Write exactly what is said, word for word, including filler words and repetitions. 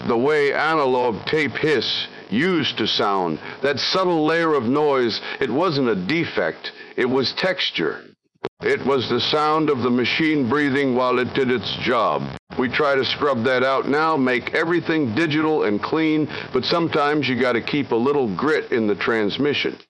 the way analog tape hiss used to sound. That subtle layer of noise, it wasn't a defect, it was texture. It was the sound of the machine breathing while it did its job. We try to scrub that out now, make everything digital and clean, but sometimes you got to keep a little grit in the transmission.